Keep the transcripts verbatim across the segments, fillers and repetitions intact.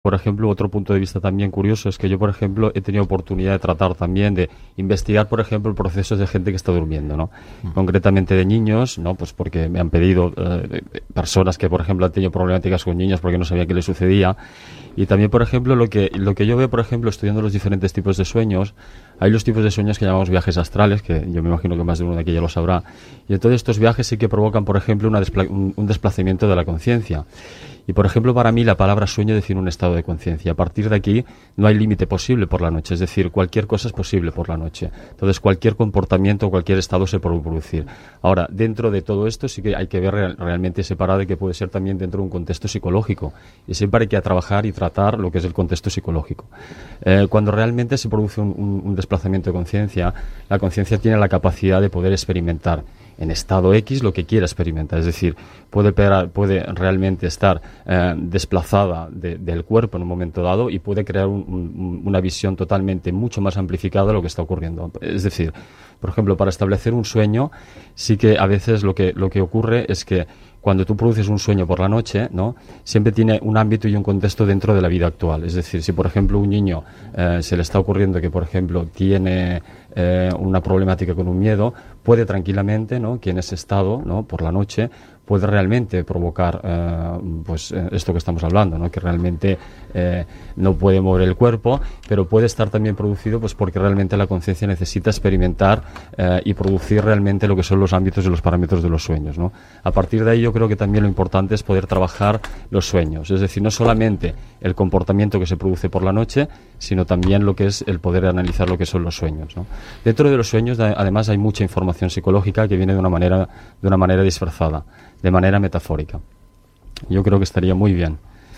Por ejemplo, otro punto de vista también curioso es que yo, por ejemplo, he tenido oportunidad de tratar también, de investigar, por ejemplo, procesos de gente que está durmiendo, ¿no? Uh-huh. Concretamente de niños, ¿no? Pues porque me han pedido eh, personas que, por ejemplo, han tenido problemáticas con niños porque no sabían qué les sucedía. Y también, por ejemplo, lo que, lo que yo veo, por ejemplo, estudiando los diferentes tipos de sueños, hay los tipos de sueños que llamamos viajes astrales, que yo me imagino que más de uno de aquí ya lo sabrá. Y entonces estos viajes sí que provocan, por ejemplo, una despla- un, un desplazamiento de la conciencia. Y, por ejemplo, para mí la palabra sueño define un estado de conciencia. A partir de aquí no hay límite posible por la noche, es decir, cualquier cosa es posible por la noche. Entonces, cualquier comportamiento, cualquier estado se puede producir. Ahora, dentro de todo esto sí que hay que ver real, realmente separado de que puede ser también dentro de un contexto psicológico. Y siempre hay que trabajar y tratar lo que es el contexto psicológico. Eh, cuando realmente se produce un, un, un desplazamiento de conciencia, la conciencia tiene la capacidad de poder experimentar en estado X lo que quiera experimentar, es decir, puede, puede realmente estar eh, desplazada de, del cuerpo en un momento dado y puede crear un, un, una visión totalmente mucho más amplificada de lo que está ocurriendo. Es decir, por ejemplo, para establecer un sueño, sí que a veces lo que, lo que ocurre es que cuando tú produces un sueño por la noche, ¿no? Siempre tiene un ámbito y un contexto dentro de la vida actual. Es decir, si por ejemplo un niño eh, se le está ocurriendo que por ejemplo tiene eh, una problemática con un miedo, puede tranquilamente, ¿no? Que en ese estado, ¿no? Por la noche puede realmente provocar eh, pues eh, esto que estamos hablando, ¿no? Que realmente eh, no puede mover el cuerpo, pero puede estar también producido pues porque realmente la conciencia necesita experimentar eh, y producir realmente lo que son los ámbitos y los parámetros de los sueños, ¿no? A partir de ahí yo creo que también lo importante es poder trabajar los sueños, es decir, no solamente el comportamiento que se produce por la noche, sino también lo que es el poder analizar lo que son los sueños, ¿no? Dentro de los sueños, además, hay mucha información psicológica que viene de una manera, de una manera disfrazada, de manera metafórica. Yo creo que estaría muy bien.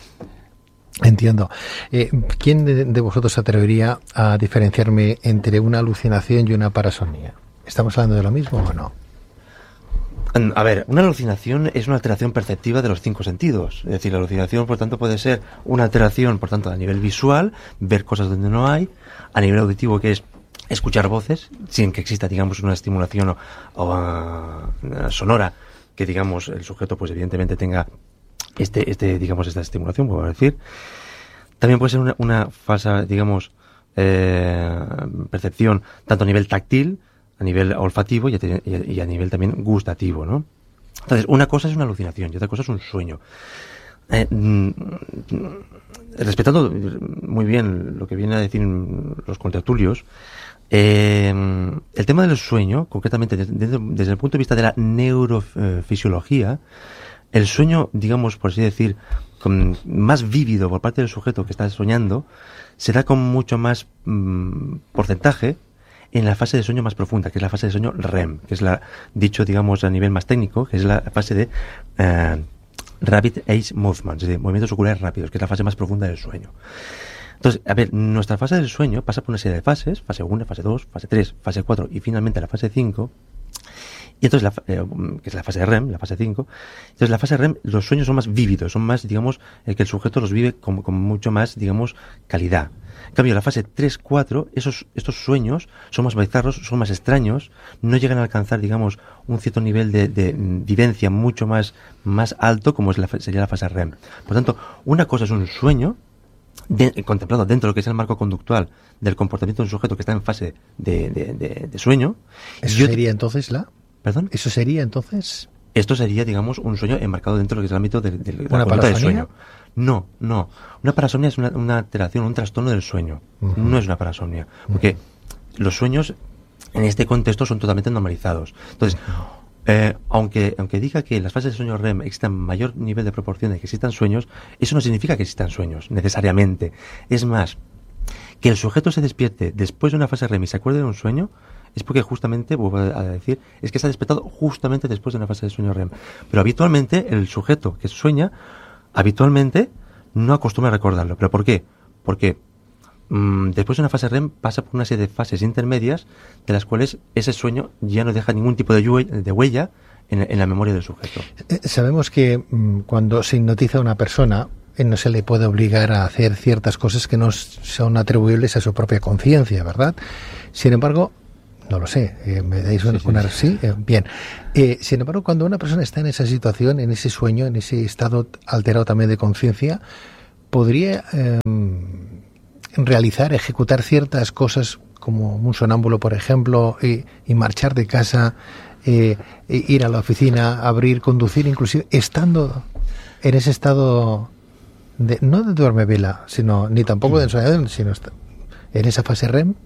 Entiendo. Eh, ¿Quién de, de vosotros se atrevería a diferenciarme entre una alucinación y una parasomnia? ¿Estamos hablando de lo mismo o no? A ver, una alucinación es una alteración perceptiva de los cinco sentidos. Es decir, la alucinación, por tanto, puede ser una alteración, por tanto, a nivel visual, ver cosas donde no hay, a nivel auditivo, que es escuchar voces, sin que exista, digamos, una estimulación o, o uh, sonora, que, digamos, el sujeto, pues, evidentemente tenga este, este, digamos, esta estimulación, puedo decir. También puede ser una, una falsa, digamos, eh, percepción, tanto a nivel táctil, a nivel olfativo y a, y a nivel también gustativo, ¿no? Entonces, una cosa es una alucinación y otra cosa es un sueño. Eh, mm, respetando muy bien lo que vienen a decir los contertulios, eh, el tema del sueño, concretamente desde, desde el punto de vista de la neurofisiología, el sueño, digamos, por así decir, con, más vívido por parte del sujeto que está soñando, será con mucho más mm, porcentaje en la fase de sueño más profunda, que es la fase de sueño R E M, que es la, dicho, digamos, a nivel más técnico, que es la fase de uh, Rapid Eye Movement, es decir, movimientos oculares rápidos, que es la fase más profunda del sueño. Entonces, a ver, nuestra fase del sueño pasa por una serie de fases, fase uno, fase dos, fase tres, fase cuatro y finalmente la fase cinco. Y entonces, la, eh, que es la fase de R E M, la fase cinco. Entonces, la fase R E M, los sueños son más vívidos, son más, digamos, eh, que el sujeto los vive con, con mucho más, digamos, calidad. En cambio, la fase tres cuatro, esos, estos sueños son más bizarros, son más extraños, no llegan a alcanzar, digamos, un cierto nivel de, de vivencia mucho más, más alto, como es la, sería la fase R E M. Por tanto, una cosa es un sueño, de, contemplado dentro de lo que es el marco conductual del comportamiento de un sujeto que está en fase de, de, de, de sueño. ¿Eso yo, sería entonces la...? ¿Perdón? ¿Eso sería entonces...? Esto sería, digamos, un sueño enmarcado dentro de lo que es el ámbito de, de, de la conducta del sueño. No, no. Una parasomnia es una, una alteración, un trastorno del sueño. Uh-huh. No es una parasomnia. Porque uh-huh. los sueños, en este contexto, son totalmente normalizados. Entonces, uh-huh. eh, aunque, aunque diga que en las fases de sueño R E M existan mayor nivel de proporción de que existan sueños, eso no significa que existan sueños, necesariamente. Es más, que el sujeto se despierte después de una fase R E M y se acuerde de un sueño, es porque justamente, vuelvo a decir, es que se ha despertado justamente después de una fase de sueño R E M. Pero habitualmente, el sujeto que sueña, habitualmente no acostumbra a recordarlo. ¿Pero por qué? Porque mmm, después de una fase R E M pasa por una serie de fases intermedias de las cuales ese sueño ya no deja ningún tipo de, yu- de huella en, en la memoria del sujeto. Eh, sabemos que mmm, cuando se hipnotiza a una persona, eh, no se le puede obligar a hacer ciertas cosas que no son atribuibles a su propia conciencia, ¿verdad? Sin embargo, no lo sé, eh, me dais una... Sí, una, sí, sí. Eh, bien. Eh, sin embargo, cuando una persona está en esa situación, en ese sueño, en ese estado alterado también de conciencia, podría eh, realizar, ejecutar ciertas cosas como un sonámbulo, por ejemplo, y, y marchar de casa, eh, e ir a la oficina, abrir, conducir, inclusive estando en ese estado de, no de duermevela, sino ni tampoco de ensoñación, sino en esa fase R E M.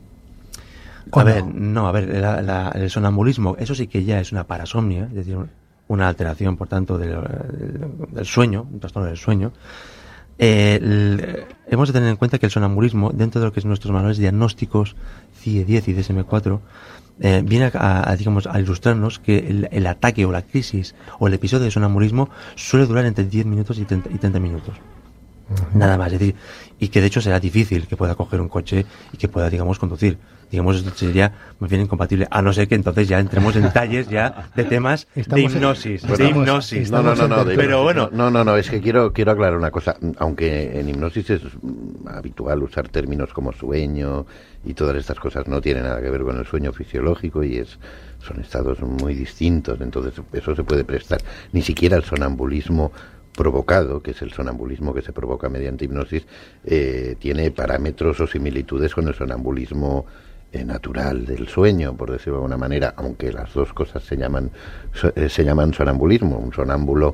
A ver, no, no a ver, la, la, el sonambulismo, eso sí que ya es una parasomnia, es decir, una alteración, por tanto, del, del, del sueño, un trastorno del sueño. Eh, el, hemos de tener en cuenta que el sonambulismo, dentro de lo que son nuestros manuales diagnósticos C I E diez y D S M cuatro, eh, viene a, a, digamos, a ilustrarnos que el, el ataque o la crisis o el episodio de sonambulismo suele durar entre diez minutos y treinta, y treinta minutos. Uh-huh. Nada más, es decir, y que de hecho será difícil que pueda coger un coche y que pueda, digamos, conducir. Digamos, esto sería más bien incompatible, a no ser que entonces ya entremos en detalles ya de temas estamos de hipnosis, en, bueno, de hipnosis. No, no, no, no, de, pero bueno. No, no, no, es que quiero, quiero aclarar una cosa. Aunque en hipnosis es habitual usar términos como sueño y todas estas cosas, no tienen nada que ver con el sueño fisiológico y es son estados muy distintos, entonces eso se puede prestar. Ni siquiera el sonambulismo provocado, que es el sonambulismo que se provoca mediante hipnosis, eh, tiene parámetros o similitudes con el sonambulismo eh, natural del sueño, por decirlo de alguna manera, aunque las dos cosas se llaman so, eh, se llaman sonambulismo. Un sonámbulo,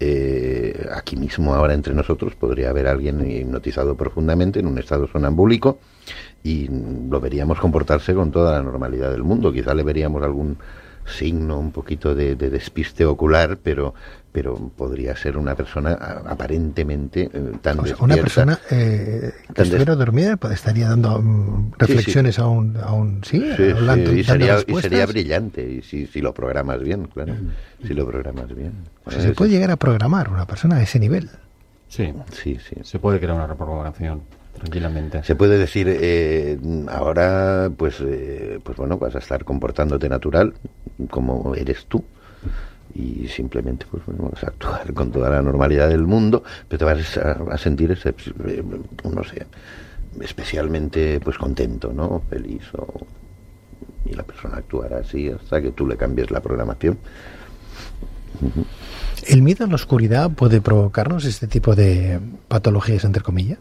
eh, aquí mismo ahora entre nosotros podría haber alguien hipnotizado profundamente en un estado sonambúlico y lo veríamos comportarse con toda la normalidad del mundo. Quizá le veríamos algún signo, un poquito de, de despiste ocular, pero pero podría ser una persona aparentemente eh, tan o sea, despierta. Una persona eh, que estuviera des... dormida pues, estaría dando um, reflexiones sí, sí. a un... A un sí, sí, hablando, sí. Y, sería, y sería brillante, y si, si lo programas bien, claro. Si lo programas bien. O sea, se puede llegar a programar una persona a ese nivel. Sí, sí, sí. Se puede crear una reprogramación tranquilamente. Se puede decir, eh, ahora, pues, eh, pues bueno, vas a estar comportándote natural, como eres tú. Y simplemente pues bueno, vas a actuar con toda la normalidad del mundo, pero te vas a, a sentir ese, no sé, especialmente pues contento, ¿no? Feliz, o, y la persona actuará así hasta que tú le cambies la programación. Uh-huh. ¿El miedo a la oscuridad puede provocarnos este tipo de patologías, entre comillas?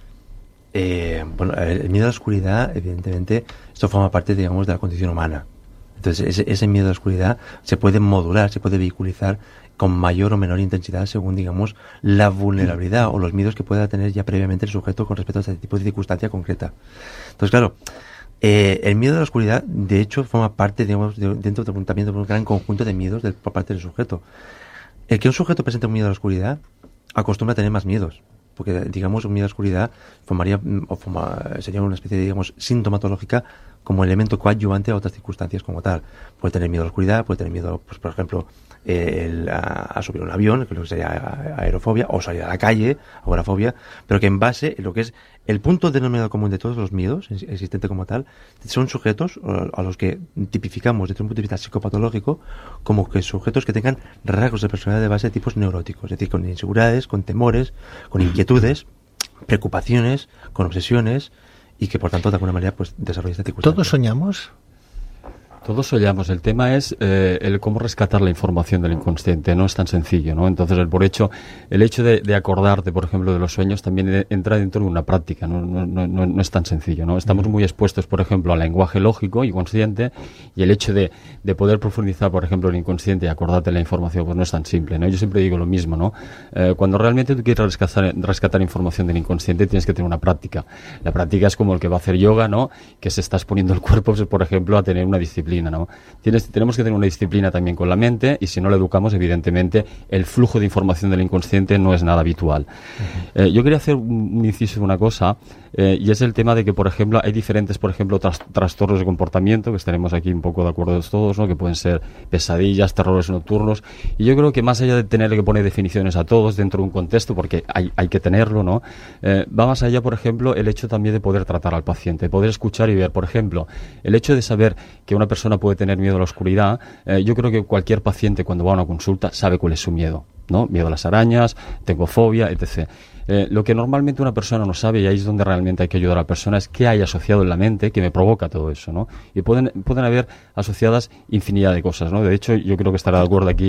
Eh, bueno, el miedo a la oscuridad, evidentemente, esto forma parte, digamos, de la condición humana. Entonces, ese, ese miedo a la oscuridad se puede modular, se puede vehiculizar con mayor o menor intensidad según, digamos, la vulnerabilidad o los miedos que pueda tener ya previamente el sujeto con respecto a este tipo de circunstancia concreta. Entonces, claro, eh, el miedo a la oscuridad, de hecho, forma parte, digamos, de, dentro de un, también de un gran conjunto de miedos de, por parte del sujeto. El que un sujeto presente un miedo a la oscuridad acostumbra a tener más miedos. Porque, digamos, un miedo a la oscuridad formaría, o forma, sería una especie de, digamos, sintomatológica como elemento coadyuvante a otras circunstancias como tal. Puede tener miedo a la oscuridad, puede tener miedo, pues por ejemplo, eh, el, a, a subir un avión, que lo que sería aerofobia, o salir a la calle, agorafobia, pero que en base, en lo que es el punto denominador común de todos los miedos, existente como tal, son sujetos a los que tipificamos desde un punto de vista psicopatológico como que sujetos que tengan rasgos de personalidad de base de tipos neuróticos, es decir, con inseguridades, con temores, con inquietudes, preocupaciones, con obsesiones, y que por tanto de alguna manera pues desarrolla esta circunstancia. ¿Todos soñamos? Todos soñamos. El tema es eh, el cómo rescatar la información del inconsciente. No es tan sencillo, ¿no? Entonces, el por hecho, el hecho de, de acordarte, por ejemplo, de los sueños también de, entra dentro de una práctica. No, no, no, no es tan sencillo, ¿no? Estamos muy expuestos, por ejemplo, al lenguaje lógico y consciente, y el hecho de, de poder profundizar, por ejemplo, el inconsciente y acordarte la información, pues no es tan simple, ¿no? Yo siempre digo lo mismo, ¿no? Eh, cuando realmente tú quieres rescatar, rescatar información del inconsciente, tienes que tener una práctica. La práctica es como el que va a hacer yoga, ¿no? Que se está exponiendo el cuerpo, pues, por ejemplo, a tener una disciplina, ¿no? Tienes, tenemos que tener una disciplina también con la mente, y si no la educamos, evidentemente, el flujo de información del inconsciente no es nada habitual. Uh-huh. Eh, yo quería hacer un, un inciso de una cosa, eh, y es el tema de que, por ejemplo, hay diferentes, por ejemplo, tras, trastornos de comportamiento, que estaremos aquí un poco de acuerdo todos, ¿no? Que pueden ser pesadillas, terrores nocturnos, y yo creo que más allá de tener que poner definiciones a todos dentro de un contexto, porque hay, hay que tenerlo, ¿no? Eh, va más allá, por ejemplo, el hecho también de poder tratar al paciente, poder escuchar y ver, por ejemplo, el hecho de saber que una persona puede tener miedo a la oscuridad, eh, yo creo que cualquier paciente cuando va a una consulta sabe cuál es su miedo, ¿no? Miedo a las arañas, tengo fobia, etcétera. Eh, lo que normalmente una persona no sabe, y ahí es donde realmente hay que ayudar a la persona, es qué hay asociado en la mente que me provoca todo eso, ¿no? Y pueden, pueden haber asociadas infinidad de cosas, ¿no? De hecho, yo creo que estará de acuerdo aquí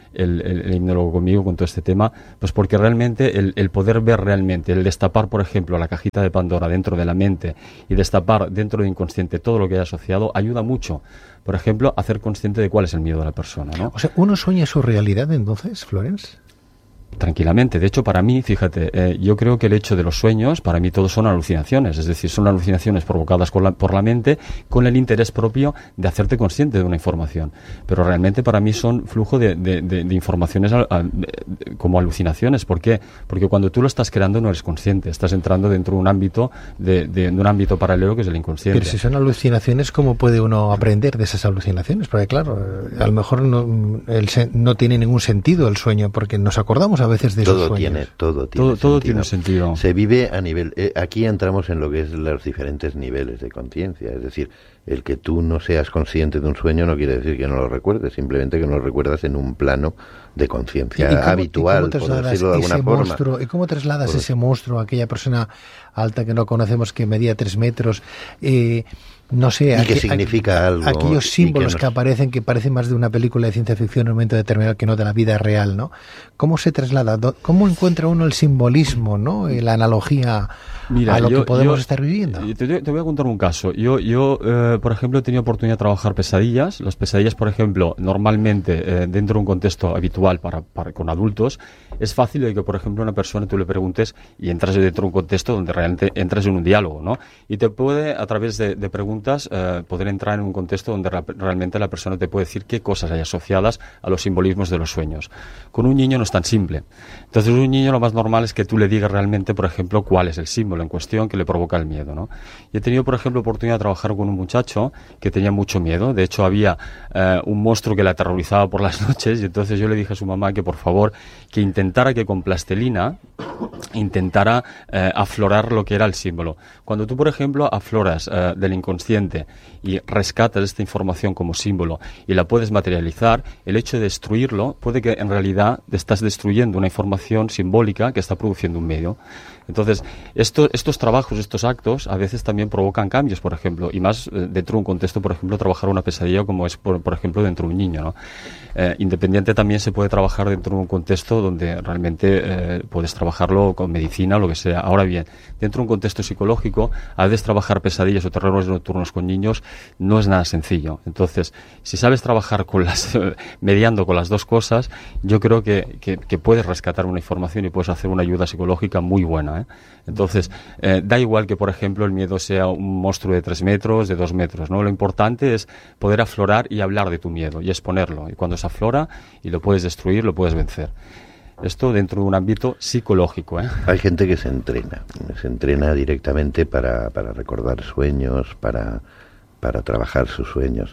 el, el, el hipnólogo conmigo con todo este tema, pues porque realmente el, el poder ver realmente, el destapar, por ejemplo, la cajita de Pandora dentro de la mente y destapar dentro del inconsciente todo lo que hay asociado, ayuda mucho, por ejemplo, a hacer consciente de cuál es el miedo de la persona, ¿no? O sea, ¿uno sueña su realidad entonces, Florence? Tranquilamente. De hecho, para mí, fíjate, eh, yo creo que el hecho de los sueños, para mí todos son alucinaciones, es decir, son alucinaciones provocadas con la, por la mente con el interés propio de hacerte consciente de una información. Pero realmente para mí son flujo de, de, de, de informaciones a, a, de, como alucinaciones. ¿Por qué? Porque cuando tú lo estás creando no eres consciente, estás entrando dentro de un ámbito, de, de, de un ámbito paralelo que es el inconsciente. Pero si son alucinaciones, ¿cómo puede uno aprender de esas alucinaciones? Porque claro, a lo mejor no, el, no tiene ningún sentido el sueño, porque nos acordamos a veces de todo esos sueños. Tiene, todo tiene todo, todo sentido. tiene sentido. Se vive a nivel... Eh, aquí entramos en lo que es los diferentes niveles de conciencia. Es decir, el que tú no seas consciente de un sueño no quiere decir que no lo recuerdes, simplemente que no lo recuerdas en un plano de conciencia habitual, por decirlo de alguna forma. Monstruo, ¿y cómo trasladas por... ese monstruo a aquella persona alta que no conocemos, que medía tres metros? Eh, no sé, y que significa algo. Aquellos símbolos que, nos... que aparecen, que parecen más de una película de ciencia ficción en un momento determinado que no de la vida real, ¿no? ¿Cómo se traslada? ¿Cómo encuentra uno el simbolismo, ¿no? La analogía Mira, a lo yo, que podemos yo, estar viviendo. Te, te voy a contar un caso. Yo, yo eh, por ejemplo, he tenido oportunidad de trabajar pesadillas. Las pesadillas, por ejemplo, normalmente eh, dentro de un contexto habitual para, para con adultos, es fácil de que, por ejemplo, a una persona tú le preguntes y entras dentro de un contexto donde realmente entras en un diálogo, ¿no? Y te puede, a través de, de preguntas, eh, poder entrar en un contexto donde ra- realmente la persona te puede decir qué cosas hay asociadas a los simbolismos de los sueños. Con un niño no es tan simple. Entonces, un niño lo más normal es que tú le digas realmente, por ejemplo, cuál es el símbolo en cuestión que le provoca el miedo, ¿no? Y he tenido, por ejemplo, oportunidad de trabajar con un muchacho que tenía mucho miedo. De hecho, había eh, un monstruo que le aterrorizaba por las noches y entonces yo le dije a su mamá que, por favor, que intentara que con plastilina intentara eh, aflorar lo que era el símbolo. Cuando tú, por ejemplo, afloras eh, del inconsciente y rescatas esta información como símbolo y la puedes materializar, el hecho de destruirlo puede que en realidad estás destruyendo una información simbólica que está produciendo un medio. Entonces, esto, estos trabajos, estos actos, a veces también provocan cambios, por ejemplo, y más eh, dentro de un contexto, por ejemplo, trabajar una pesadilla como es, por, por ejemplo, dentro de un niño, ¿no? Eh, independiente también se puede trabajar dentro de un contexto donde realmente eh, puedes trabajarlo con medicina o lo que sea. Ahora bien, dentro de un contexto psicológico, a veces trabajar pesadillas o terrores nocturnos con niños no es nada sencillo. Entonces, si sabes trabajar con las, mediando con las dos cosas, yo creo que, que, que puedes rescatar una información y puedes hacer una ayuda psicológica muy buena, ¿eh? Entonces, eh, da igual que, por ejemplo, el miedo sea un monstruo de tres metros, de dos metros, ¿no? Lo importante es poder aflorar y hablar de tu miedo y exponerlo. Y cuando se aflora y lo puedes destruir, lo puedes vencer. Esto dentro de un ámbito psicológico, ¿eh? Hay gente que se entrena, se entrena directamente para, para recordar sueños, para, para trabajar sus sueños.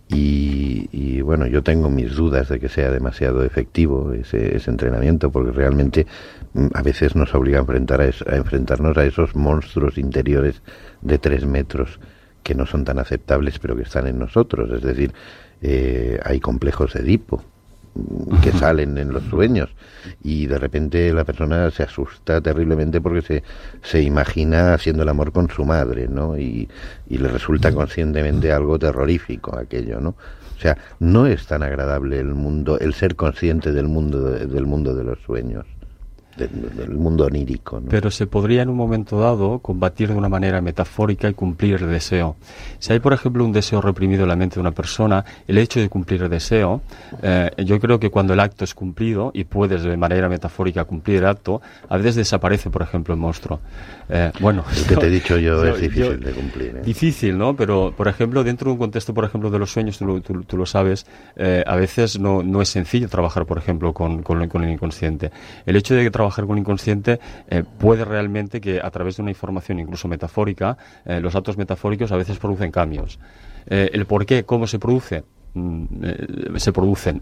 Y, y bueno, yo tengo mis dudas de que sea demasiado efectivo ese, ese entrenamiento, porque realmente a veces nos obliga a, enfrentar a, eso, a enfrentarnos a esos monstruos interiores de tres metros que no son tan aceptables, pero que están en nosotros. Es decir, eh, hay complejos de Edipo que salen en los sueños y de repente la persona se asusta terriblemente porque se, se imagina haciendo el amor con su madre, ¿no? Y, y le resulta conscientemente algo terrorífico aquello, ¿no? O sea, no es tan agradable el mundo, el ser consciente del mundo de, del mundo de los sueños, del, del mundo onírico, ¿no? Pero se podría en un momento dado combatir de una manera metafórica y cumplir el deseo. Si hay, por ejemplo, un deseo reprimido en la mente de una persona, el hecho de cumplir el deseo, eh, yo creo que cuando el acto es cumplido y puedes de manera metafórica cumplir el acto, a veces desaparece, por ejemplo, el monstruo. Eh, bueno, el que te he dicho yo, yo es difícil yo, de cumplir, ¿eh? Difícil, ¿no? Pero, por ejemplo, dentro de un contexto, por ejemplo, de los sueños, tú, tú, tú lo sabes, eh, a veces no, no es sencillo trabajar, por ejemplo, con, con, con el inconsciente. El hecho de que trabajar con el inconsciente eh, puede realmente que a través de una información incluso metafórica, eh, los actos metafóricos a veces producen cambios. Eh, el por qué, cómo se produce, mm, eh, se producen.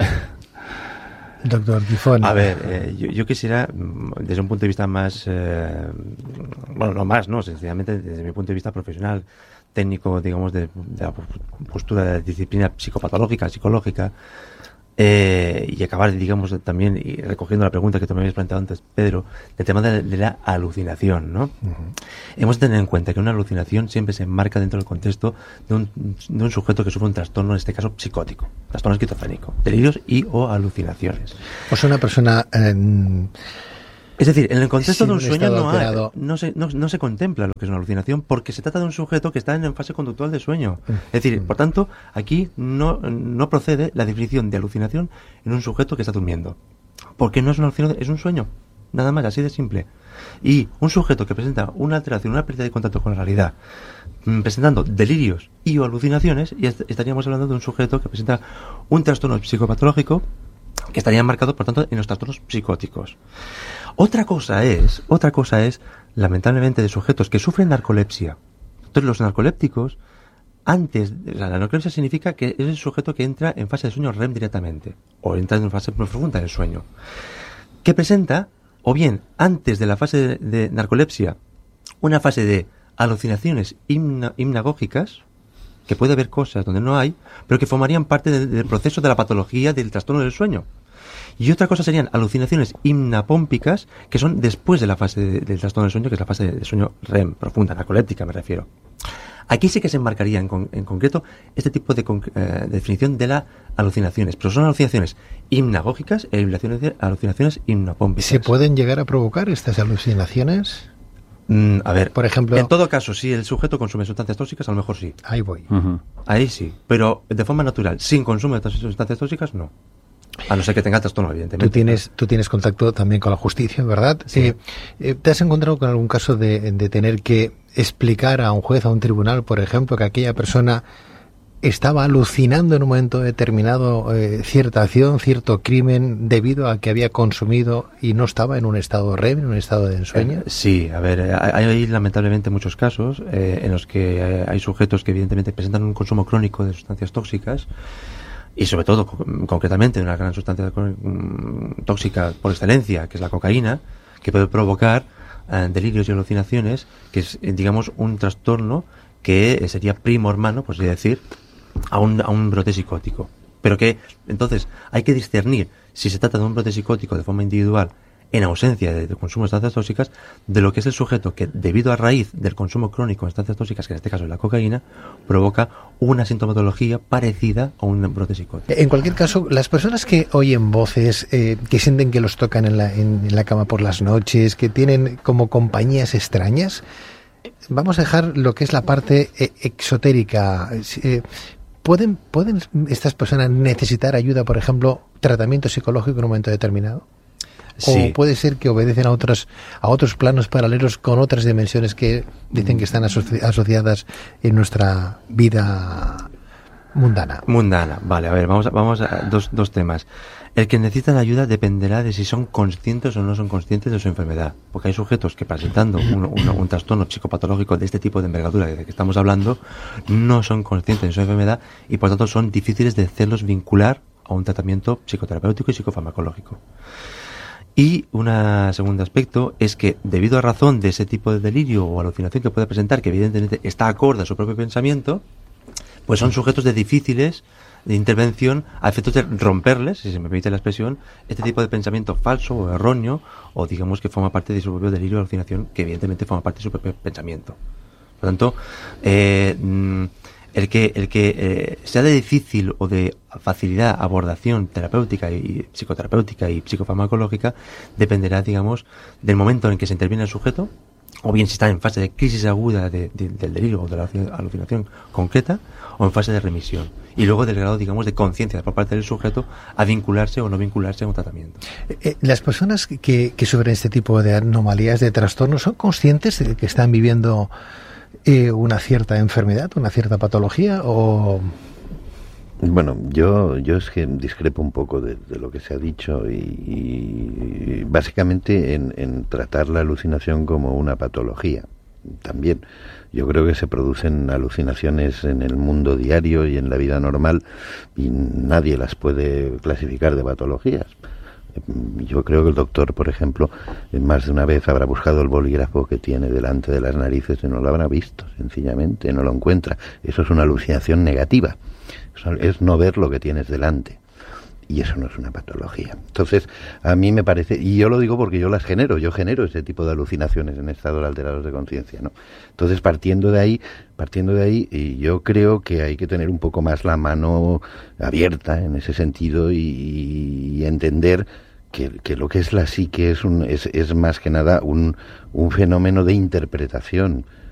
Doctor Tifón. A ver, eh, yo, yo quisiera, desde un punto de vista más, eh, bueno, no más, no, sencillamente desde mi punto de vista profesional, técnico, digamos, de, de la postura de disciplina psicopatológica, psicológica, Eh, y acabar, digamos, también y recogiendo la pregunta que tú me habías planteado antes, Pedro, del tema de, de la alucinación, ¿no? Uh-huh. Hemos de tener en cuenta que una alucinación siempre se enmarca dentro del contexto de un, de un sujeto que sufre un trastorno, en este caso psicótico, trastorno esquizofrénico, delirios y o alucinaciones. O sea, una persona... Eh, Es decir, en el contexto de un, un sueño no, hay, no, se, no, no se contempla lo que es una alucinación porque se trata de un sujeto que está en fase conductual de sueño. Es decir, por tanto, aquí no, no procede la definición de alucinación en un sujeto que está durmiendo. Porque no es una alucinación, es un sueño. Nada más, así de simple. Y un sujeto que presenta una alteración, una pérdida de contacto con la realidad, presentando delirios y o alucinaciones, y est- estaríamos hablando de un sujeto que presenta un trastorno psicopatológico que estaría marcado, por tanto, en los trastornos psicóticos. Otra cosa es, otra cosa es, lamentablemente, de sujetos que sufren narcolepsia. Entonces, los narcolépticos, antes, o sea, la narcolepsia significa que es el sujeto que entra en fase de sueño R E M directamente, o entra en fase profunda del sueño, que presenta, o bien, antes de la fase de, de narcolepsia, una fase de alucinaciones hipna, hipnagógicas, que puede haber cosas donde no hay, pero que formarían parte del, del proceso de la patología del trastorno del sueño. Y otra cosa serían alucinaciones hipnapómpicas, que son después de la fase de, del trastorno del sueño, que es la fase de, de sueño R E M, profunda, narcoléptica me refiero. Aquí sí que se enmarcaría en, con, en concreto este tipo de, eh, de definición de las alucinaciones, pero son alucinaciones hipnagógicas e alucinaciones hipnopómpicas. ¿Se pueden llegar a provocar estas alucinaciones? Mm, a ver, por ejemplo, en todo caso, si el sujeto consume sustancias tóxicas, a lo mejor sí. Ahí voy. Uh-huh. Ahí sí, pero de forma natural, sin consumo de sustancias tóxicas, no. A no ser que tenga trastorno, evidentemente. Tú tienes, tú tienes contacto también con la justicia, ¿verdad? Sí. Eh, eh, ¿Te has encontrado con algún caso de, de tener que explicar a un juez, a un tribunal, por ejemplo, que aquella persona estaba alucinando en un momento determinado eh, cierta acción, cierto crimen, debido a que había consumido y no estaba en un estado R E M, en un estado de ensueño? Eh, sí, a ver, hay, hay lamentablemente muchos casos eh, en los que eh, hay sujetos que evidentemente presentan un consumo crónico de sustancias tóxicas, y sobre todo, co- concretamente, una gran sustancia um, tóxica por excelencia, que es la cocaína, que puede provocar uh, delirios y alucinaciones, que es, eh, digamos, un trastorno que eh, sería primo hermano, por así decir, a un, a un brote psicótico. Pero que, entonces, hay que discernir si se trata de un brote psicótico de forma individual, en ausencia de, de consumo de sustancias tóxicas, de lo que es el sujeto que, debido a raíz del consumo crónico de sustancias tóxicas, que en este caso es la cocaína, provoca una sintomatología parecida a un brote psicótico. En cualquier caso, las personas que oyen voces, eh, que sienten que los tocan en la, en, en la cama por las noches, que tienen como compañías extrañas, vamos a dejar lo que es la parte eh, exotérica. Eh, ¿pueden, ¿Pueden estas personas necesitar ayuda, por ejemplo, tratamiento psicológico en un momento determinado? Sí. O puede ser que obedecen a otros a otros planos paralelos con otras dimensiones que dicen que están asoci- asociadas en nuestra vida mundana. Mundana, vale, a ver, vamos a, vamos a dos, dos temas. El que necesita ayuda dependerá de si son conscientes o no son conscientes de su enfermedad. Porque hay sujetos que presentando un, un, un trastorno psicopatológico de este tipo de envergadura de que estamos hablando, no son conscientes de su enfermedad y por tanto son difíciles de hacerlos vincular a un tratamiento psicoterapéutico y psicofarmacológico. Y un segundo aspecto es que, debido a razón de ese tipo de delirio o alucinación que puede presentar, que evidentemente está acorde a su propio pensamiento, pues son sujetos de difíciles de intervención a efectos de romperles, si se me permite la expresión, este tipo de pensamiento falso o erróneo, o digamos que forma parte de su propio delirio o alucinación, que evidentemente forma parte de su propio pensamiento. Por lo tanto, eh, el que, el que eh, sea de difícil o de facilidad abordación terapéutica y psicoterapéutica y psicofarmacológica dependerá, digamos, del momento en que se interviene el sujeto, o bien si está en fase de crisis aguda de, de, del delirio o de la alucinación concreta, o en fase de remisión. Y luego del grado, digamos, de conciencia por parte del sujeto a vincularse o no vincularse a un tratamiento. Eh, ¿Las personas que, que sufren este tipo de anomalías, de trastornos, son conscientes de que están viviendo eh, una cierta enfermedad, una cierta patología, o...? Bueno, yo yo es que discrepo un poco de, de lo que se ha dicho y, y básicamente en, en tratar la alucinación como una patología. También yo creo que se producen alucinaciones en el mundo diario y en la vida normal y nadie las puede clasificar de patologías. Yo creo que el doctor, por ejemplo, más de una vez habrá buscado el bolígrafo que tiene delante de las narices y no lo habrá visto, sencillamente, no lo encuentra. Eso es una alucinación negativa. Es no ver lo que tienes delante. Y y eso no es una patología. Entonces, a mí me parece, y yo lo digo porque yo las genero, yo genero ese tipo de alucinaciones en estados alterados de conciencia, ¿no? Entonces, partiendo de ahí, partiendo de ahí, y yo creo que hay que tener un poco más la mano abierta en ese sentido y, y entender que, que lo que es la psique es, un, es, es más que nada un, un fenómeno de interpretación.